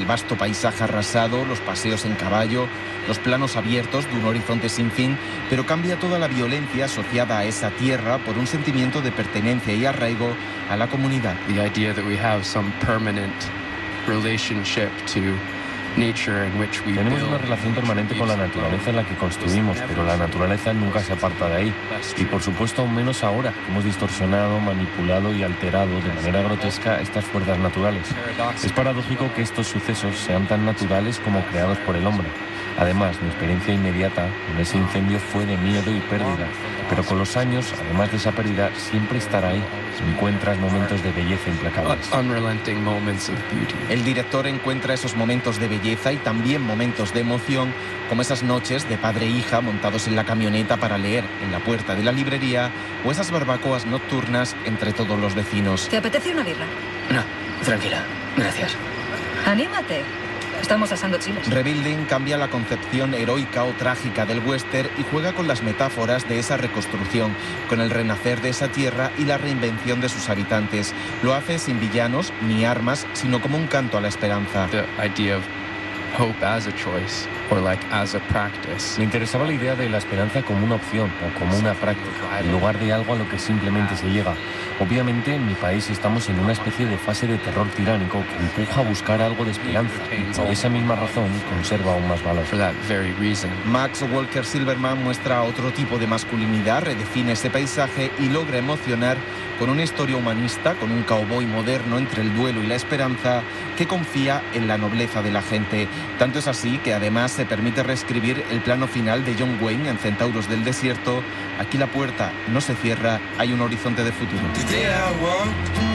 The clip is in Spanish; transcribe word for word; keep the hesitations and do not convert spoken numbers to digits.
vasto paisaje arrasado, los paseos en caballo, los planos abiertos de un horizonte sin fin, pero cambia toda la violencia asociada a esa tierra por un sentimiento de pertenencia y arraigo a la comunidad. The idea that we have some permanent relationship to nature in which we Tenemos build, una relación permanente con la naturaleza en la que construimos, pero la naturaleza nunca se aparta de ahí. Y por supuesto aún menos ahora, que hemos distorsionado, manipulado y alterado de manera grotesca estas fuerzas naturales. Es paradójico que estos sucesos sean tan naturales como creados por el hombre. Además, mi experiencia inmediata en ese incendio fue de miedo y pérdida, pero con los años, además de esa pérdida, siempre estará ahí. Encuentras momentos de belleza implacables. Unrelenting moments of beauty. El director encuentra esos momentos de belleza y también momentos de emoción, como esas noches de padre e hija montados en la camioneta para leer en la puerta de la librería o esas barbacoas nocturnas entre todos los vecinos. ¿Te apetece una birra? No, tranquila, gracias. Anímate. Estamos asando chiles. Rebuilding cambia la concepción heroica o trágica del western y juega con las metáforas de esa reconstrucción, con el renacer de esa tierra y la reinvención de sus habitantes. Lo hace sin villanos ni armas, sino como un canto a la esperanza. The idea of hope as a choice or like as a practice. Me interesaba la idea de la esperanza como una opción o como una práctica, en lugar de algo a lo que simplemente se llega. Obviamente en mi país estamos en una especie de fase de terror tiránico que empuja a buscar algo de esperanza y por esa misma razón conserva aún más valor. For that very reason. Max Walker Silverman muestra otro tipo de masculinidad, redefine ese paisaje y logra emocionar con una historia humanista, con un cowboy moderno entre el duelo y la esperanza que confía en la nobleza de la gente. Tanto es así que además se permite reescribir el plano final de John Wayne en Centauros del Desierto. Aquí la puerta no se cierra, hay un horizonte de futuro. Today I walked